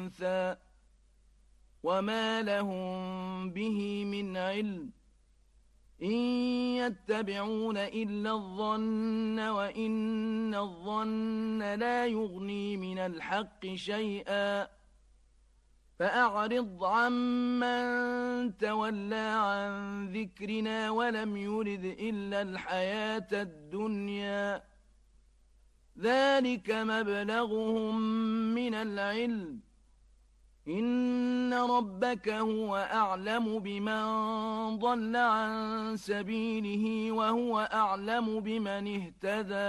أنثى وما لهم به من علم إن يتبعون إلا الظن وإن الظن لا يغني من الحق شيئا فأعرض عمن تولى عن ذكرنا ولم يرد إلا الحياة الدنيا ذلك مبلغهم من العلم إن ربك هو أعلم بمن ضل عن سبيله وهو أعلم بمن اهتدى